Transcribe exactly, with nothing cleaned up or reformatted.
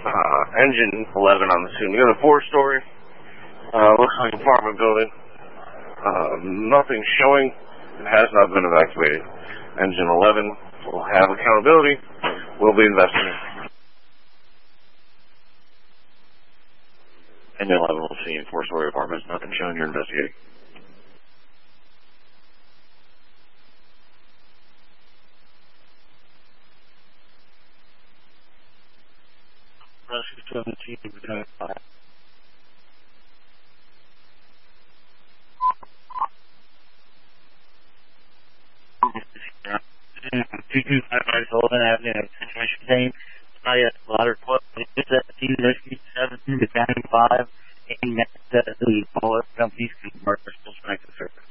uh, engine eleven, I'm assuming. It's a four-story. Uh, looks like an apartment building. Uh, nothing showing. It has not been evacuated. Engine eleven will have accountability. We'll be investigating. Engine eleven will see in four-story apartments. Nothing showing. You're investigating. Rescue seventeen, Lieutenant five. two two five five Sullivan Avenue, situation contained. I at ladder twelve, seventeen, Rescue seventeen, Battalion five, aiming at the caller companies, commercial strength of service.